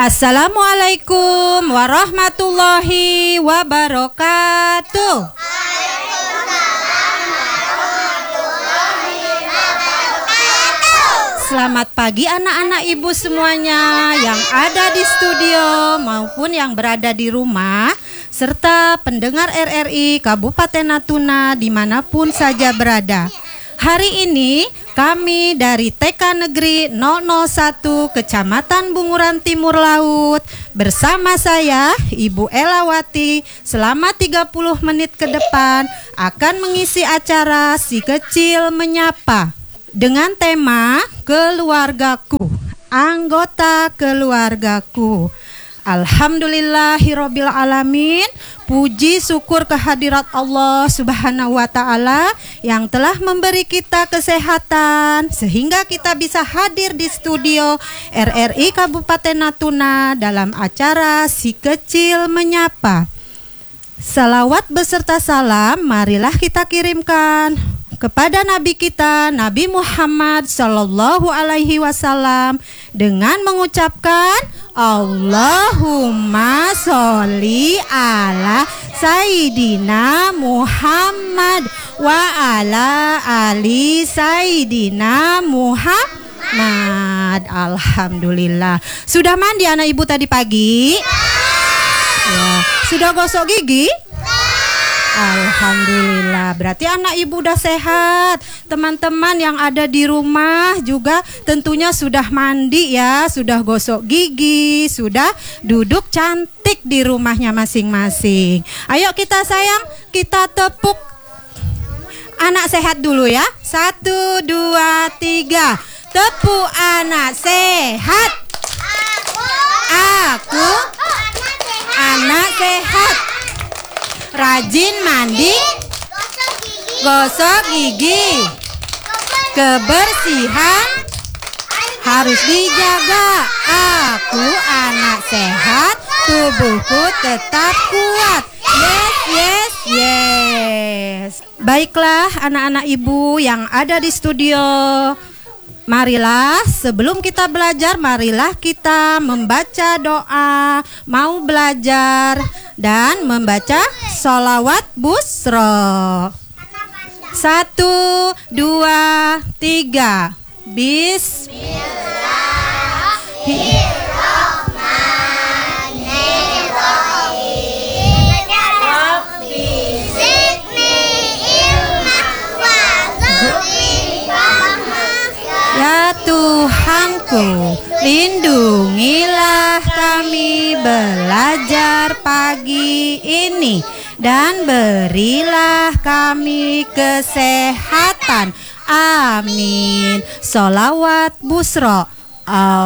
Assalamualaikum warahmatullahi wabarakatuh. Selamat pagi anak-anak ibu semuanya yang ada di studio maupun yang berada di rumah, serta pendengar RRI Kabupaten Natuna dimanapun saja berada. Hari ini kami dari TK Negeri 001 Kecamatan Bunguran Timur Laut bersama saya Ibu Elawati selama 30 menit ke depan akan mengisi acara Si Kecil Menyapa dengan tema keluargaku, anggota keluargaku. Alhamdulillahirabbil alamin. Puji syukur kehadirat Allah Subhanahu wa taala yang telah memberi kita kesehatan sehingga kita bisa hadir di studio RRI Kabupaten Natuna dalam acara Si Kecil Menyapa. Salawat beserta salam marilah kita kirimkan kepada Nabi kita, Nabi Muhammad Sallallahu Alaihi Wasallam dengan mengucapkan Allahumma sholli ala Sayyidina Muhammad wa ala ali Sayyidina Muhammad. Alhamdulillah. Sudah mandi anak ibu tadi pagi? Ya. Sudah gosok gigi? Alhamdulillah, berarti anak ibu udah sehat. Teman-teman yang ada di rumah juga tentunya sudah mandi ya, sudah gosok gigi, sudah duduk cantik di rumahnya masing-masing. Ayo kita sayang, kita tepuk anak sehat dulu ya. 1, 2, 3. Tepuk anak sehat. Aku anak sehat. Rajin mandi, gosok gigi, kebersihan harus dijaga. Aku anak sehat, tubuhku tetap kuat. Yes. Baiklah anak-anak ibu yang ada di studio, marilah sebelum kita belajar, marilah kita membaca doa, mau belajar dan membaca sholawat busro. 1, 2, 3. Ya Tuhanku, lindungilah kami belajar pagi ini dan berilah kami kesehatan. Amin. Sholawat busro.